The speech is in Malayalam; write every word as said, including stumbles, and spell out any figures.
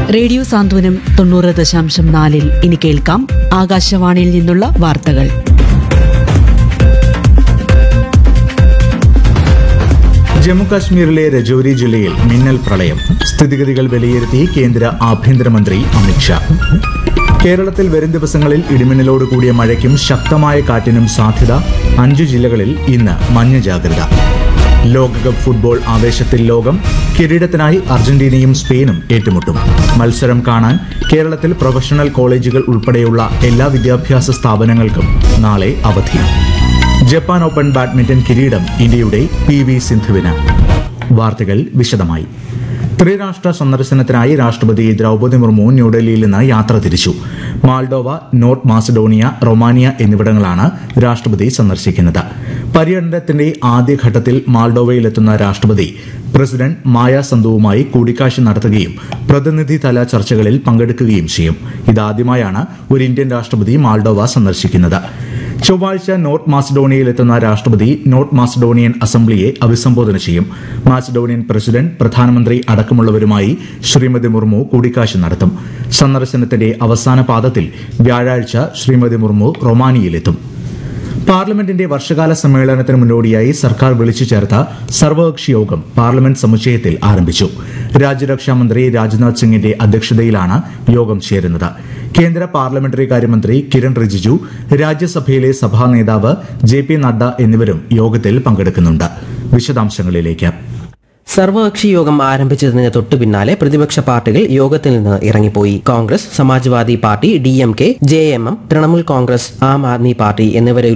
റേഡിയോ സാന്ത്വനം തൊണ്ണൂറ് ദശാംശം നാലിൽ ഇനി കേൾക്കാം ആകാശവാണിയിൽ നിന്നുള്ള വാർത്തകൾ. ജമ്മുകാശ്മീരിലെ രജൌരി ജില്ലയിൽ മിന്നൽ പ്രളയം. സ്ഥിതിഗതികൾ വിലയിരുത്തി കേന്ദ്ര ആഭ്യന്തരമന്ത്രി അമിത്ഷാ. കേരളത്തിൽ വരും ദിവസങ്ങളിൽ ഇടിമിന്നലോട് കൂടിയ മഴയ്ക്കും ശക്തമായ കാറ്റിനും സാധ്യത. അഞ്ചു ജില്ലകളിൽ ഇന്ന് മഞ്ഞ ജാഗ്രത. ലോകകപ്പ് ഫുട്ബോൾ ആവേശത്തിൽ ലോകം. കിരീടത്തിനായി അർജന്റീനയും സ്പെയിനും ഏറ്റുമുട്ടും. മത്സരം കാണാൻ കേരളത്തിൽ പ്രൊഫഷണൽ കോളേജുകൾ ഉൾപ്പെടെയുള്ള എല്ലാ വിദ്യാഭ്യാസ സ്ഥാപനങ്ങൾക്കും നാളെ അവധി. ജപ്പാൻ ഓപ്പൺ ബാഡ്മിന്റൺ കിരീടം ഇന്ത്യയുടെ പി വി സിന്ധുവിന്. വാർത്തകൾ വിശദമായി. ത്രിരാഷ്ട്ര സന്ദർശനത്തിനായി രാഷ്ട്രപതി ദ്രൌപദി മുർമു ന്യൂഡൽഹിയിൽ നിന്ന് യാത്ര തിരിച്ചു. മാൾഡോവ, നോർത്ത് മാസഡോണിയ, റൊമാനിയ എന്നിവിടങ്ങളാണ് രാഷ്ട്രപതി സന്ദർശിക്കുന്നത്. പര്യടനത്തിന്റെ ആദ്യഘട്ടത്തിൽ മാൾഡോവയിലെത്തുന്ന രാഷ്ട്രപതി പ്രസിഡന്റ് മായ സന്തുവുമായി കൂടിക്കാഴ്ച നടത്തുകയും പ്രതിനിധിതല ചർച്ചകളിൽ പങ്കെടുക്കുകയും ചെയ്യും. ഇതാദ്യമായാണ് ഒരു ഇന്ത്യൻ രാഷ്ട്രപതി മാൾഡോവ സന്ദർശിക്കുന്നത്. ചൊവ്വാഴ്ച നോർത്ത് മാസഡോണിയയിലെത്തുന്ന രാഷ്ട്രപതി നോർത്ത് മാസഡോണിയൻ അസംബ്ലിയെ അഭിസംബോധന ചെയ്യും. മാസഡോണിയൻ പ്രസിഡന്റ്, പ്രധാനമന്ത്രി അടക്കമുള്ളവരുമായി ശ്രീമതി മുർമു കൂടിക്കാഴ്ച നടത്തും. സന്ദർശനത്തിന്റെ അവസാന പാദത്തിൽ വ്യാഴാഴ്ച ശ്രീമതി മുർമു റൊമാനിയയിലെത്തും. പാർലമെന്റിന്റെ വർഷകാല സമ്മേളനത്തിന് മുന്നോടിയായി സർക്കാർ വിളിച്ചു ചേർത്ത സർവകക്ഷി യോഗം പാർലമെന്റ് സമുച്ചയത്തിൽ ആരംഭിച്ചു. രാജ്യരക്ഷാമന്ത്രി രാജ്നാഥ് സിംഗിന്റെ അധ്യക്ഷതയിലാണ് യോഗം ചേരുന്നത്. കേന്ദ്ര പാർലമെന്ററി കാര്യമന്ത്രി കിരൺ റിജിജു, രാജ്യസഭയിലെ സഭാ നേതാവ് ജെ പി നഡ്ഡ എന്നിവരും യോഗത്തിൽ പങ്കെടുക്കുന്നുണ്ട്. വിശദാംശങ്ങളിലേക്ക്. സർവകക്ഷി യോഗം ആരംഭിച്ചതിന് തൊട്ടു പിന്നാലെ പ്രതിപക്ഷ പാർട്ടികൾ യോഗത്തിൽ നിന്ന് ഇറങ്ങിപ്പോയി. Congress, Samajwadi party, D M K, J M M, Trinamool Congress, Aam Aadmi party എന്നിവരെ